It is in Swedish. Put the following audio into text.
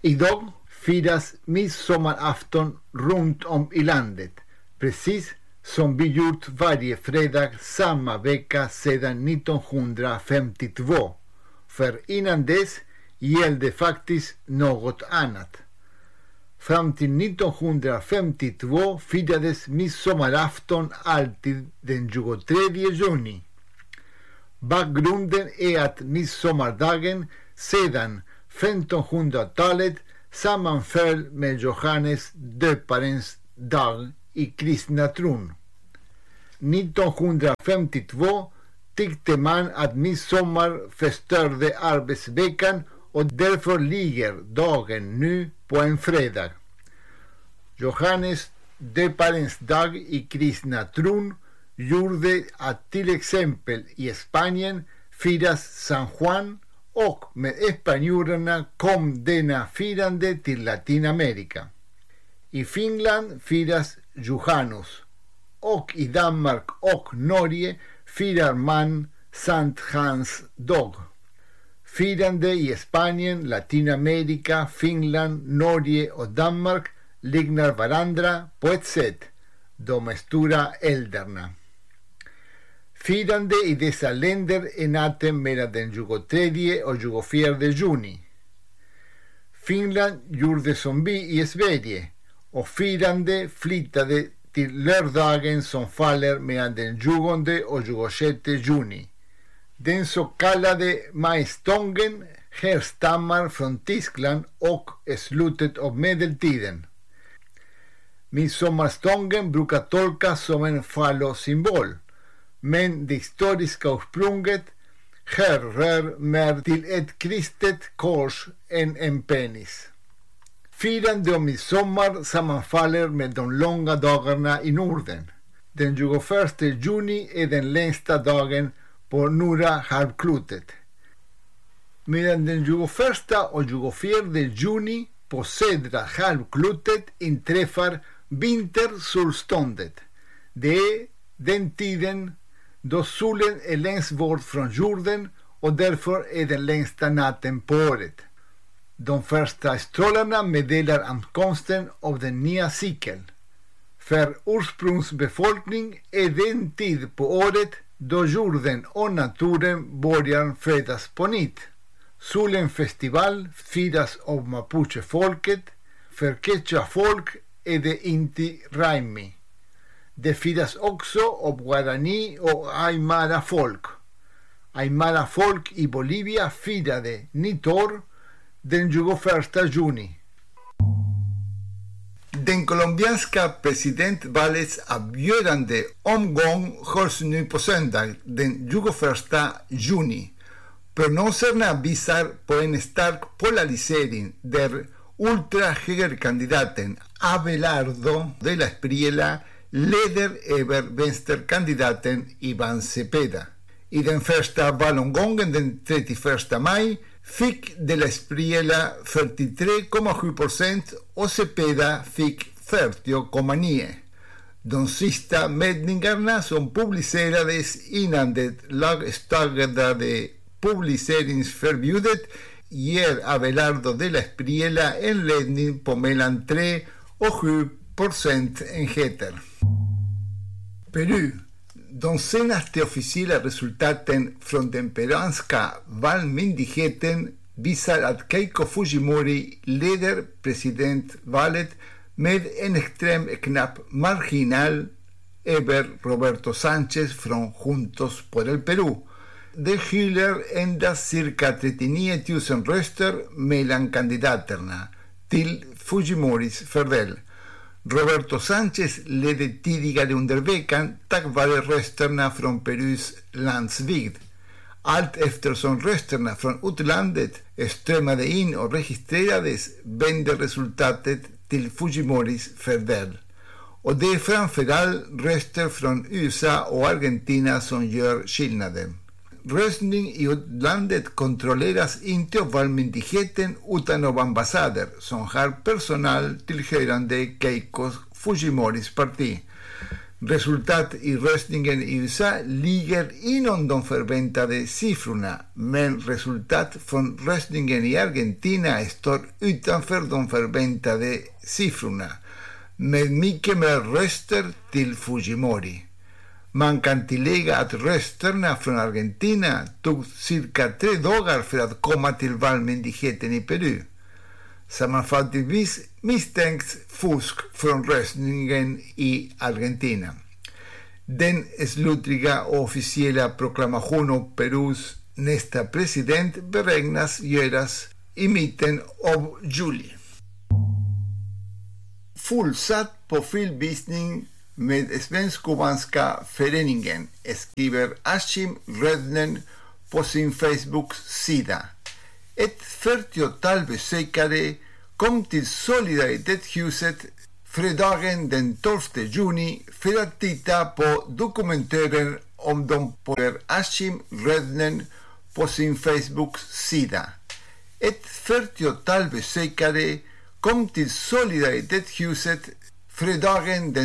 Idag firas midsommarafton runt om i landet, precis som vi gjort varje fredag samma vecka sedan 1952. För innan dess gällde faktiskt något annat. Fram till 1952 firades midsommarafton alltid den 23 juni. Bakgrunden är att midsommardagen sedan 1500-talet sammanföll med Johannes döparens dag i kristna tron. 1952 tyckte man att midsommar förstörde arbetsveckan och därför ligger dagen nu på en fredag. Johannes döparens dag i kristna tron gjorde att till exempel i Spanien firas San Juan och med spanjorerna kom denna firande till Latinamerika. I Finland firas Johannes och i Danmark och Norge firar man Sankt Hans dag. Firande i Spanien, Latinamerika, Finland, Norge och Danmark liknar varandra på ett sätt, de stora eldarna. Firande i dessa länder är natten mellan den 23 och 24 juni. Finland gjorde som vi i Sverige och firande flyttade till lördagen som faller mellan den 20 och 26 juni. Den så kallade majstången härstammar från Tyskland och slutet av medeltiden. Midsommarstången brukar tolkas som en fallosymbol, men det historiska ursprunget härrör mer till ett kristet kors än en penis. Firande om midsommar sammanfaller med de långa dagarna i Norden. Den 21 juni är den längsta dagen på norra halvklotet. Medan den 21 och 24 juni på södra halvklotet inträffar vintersolståndet. Det är den tiden då solen är längst bort från jorden och därför är den längsta natten på året. De första strålarna meddelar ankomsten av den nya cykeln. För ursprungsbefolkning är den tid på året då jorden och naturen börjar födas på nytt. Solenfestival firas av Mapuche-folket. För Quechua-folk är det Inti Raymi. Det firas också av Guarani och Aymara-folk. Aymara-folk i Bolivia firade nytt år den 21 juni. Den colombianska presidentvalets avgörande omgång hålls nu på söndag den 21 juni. Prognoserna visar på en stark polarisering där ultrahögerkandidaten Abelardo de la Espriella leder över vänsterkandidaten Iván Cepeda. I den första valomgången den 31 maj fick de la Espriella 43,7% och Cepeda fick 40,9%. De sista mätningarna som publicerades innan det lagstadgade publiceringsförbudet ger Abelardo de la Espriella en ledning på mellan 3 och 7 procentenheter. Peru. De senaste officiella resultaten från den peruanska valmyndigheten visar att Keiko Fujimori leder presidentvalet med en extrem knapp marginal över Roberto Sánchez från Juntos por el Perú. Det skiljer endast cirka 39 000 röster mellan kandidaterna till Fujimoris fördel. Roberto Sánchez ledde tidigare under veckan tack vare rösterna från Perus landsbygd. Allt eftersom rösterna från utlandet strömmade in och registrerades vände resultatet till Fujimoris fördel. Och det är framförallt röster från USA och Argentina som gör skillnaden. Röstning i utlandet kontrolleras inte av valmyndigheten utan av ambassader som har personal tillhörande Keiko Fujimoris parti. Resultat i röstningen i USA ligger inom de förväntade siffrorna, men resultat från röstningen i Argentina står utanför de förväntade siffrorna, med mycket mer röster till Fujimori. Man kan tillägga att rösterna från Argentina tog cirka 3 dagar för att komma till valmyndigheten i Peru. Sammanfattningsvis misstänks fusk från röstningen i Argentina. Den slutliga officiella proklamationen av Perus nästa president beräknas göras i mitten av juli. Fullsatt profilvisning med Svensk-Kubanska föreningen, skriver Achim Rödnen på sin Facebook-sida. Ett 40-tal besökare kom till Solidaritetshuset fredagen den 12 juni för att titta på dokumentären om de på Achim Rödnen på sin Facebook-sida. Ett 40-tal besökare kom till Solidaritetshuset fredagen den